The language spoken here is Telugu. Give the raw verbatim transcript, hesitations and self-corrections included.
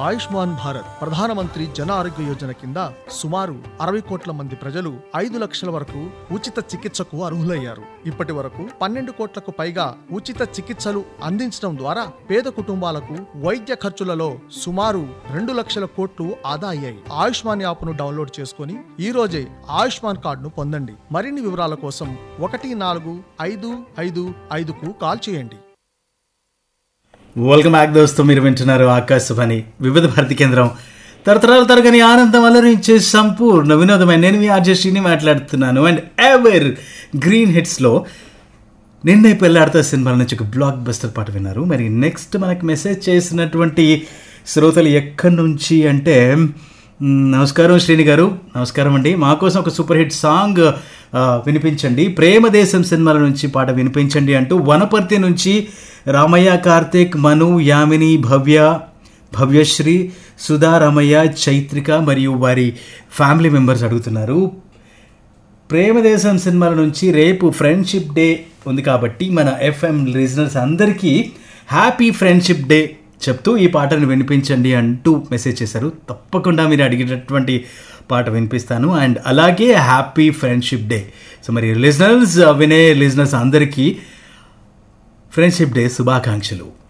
ఆయుష్మాన్ భారత్ ప్రధానమంత్రి జన ఆరోగ్య యోజన కింద సుమారు అరవై కోట్ల మంది ప్రజలు ఐదు లక్షల వరకు ఉచిత చికిత్సకు అర్హులయ్యారు. ఇప్పటి వరకు పన్నెండు కోట్లకు పైగా ఉచిత చికిత్సలు అందించడం ద్వారా పేద కుటుంబాలకు వైద్య ఖర్చులలో సుమారు రెండు లక్షల కోట్లు ఆదా అయ్యాయి. ఆయుష్మాన్ యాప్ను డౌన్లోడ్ చేసుకుని ఈ రోజే ఆయుష్మాన్ కార్డును పొందండి. మరిన్ని వివరాల కోసం ఒకటి నాలుగు ఐదు ఐదు ఐదుకు కాల్ చేయండి. వెల్కమ్ బ్యాక్ దోస్తు, మీరు వింటున్నారు ఆకాశవాణి వివిధ భారతి కేంద్రం. తరతరాల తరగని ఆనందం అలరించే సంపూర్ణ వినోదమైన నేను మీ ఆర్జేశ్రీని మాట్లాడుతున్నాను. అండ్ ఎవర్ గ్రీన్ హిట్స్లో నిన్నే పెళ్లాడుతా సినిమాల నుంచి ఒక బ్లాక్ బస్టర్ పాట విన్నారు. మరి నెక్స్ట్ మనకు మెసేజ్ చేసినటువంటి శ్రోతలు ఎక్కడి నుంచి అంటే, నమస్కారం శ్రీని గారు. నమస్కారం అండి. మా కోసం ఒక సూపర్ హిట్ సాంగ్ వినిపించండి, ప్రేమదేశం సినిమాల నుంచి పాట వినిపించండి అంటూ వనపర్తి నుంచి రామయ్య, కార్తీక్, మను, యామిని, భవ్య, భవ్యశ్రీ, సుధా, రామయ్య, చైత్రిక మరియు వారి ఫ్యామిలీ మెంబర్స్ అడుగుతున్నారు. ప్రేమదేశం సినిమాల నుంచి రేపు ఫ్రెండ్షిప్ డే ఉంది కాబట్టి మన ఎఫ్ఎం లిజనర్స్ అందరికీ హ్యాపీ ఫ్రెండ్షిప్ డే చెప్తూ ఈ పాటను వినిపించండి అంటూ మెసేజ్ చేశారు. తప్పకుండా మీరు అడిగేటటువంటి పాట వినిపిస్తాను. అండ్ అలాగే హ్యాపీ ఫ్రెండ్షిప్ డే. సో మరి లిజనర్స్, వినే లిజనర్స్ అందరికీ ఫ్రెండ్షిప్ డే శుభాకాంక్షలు.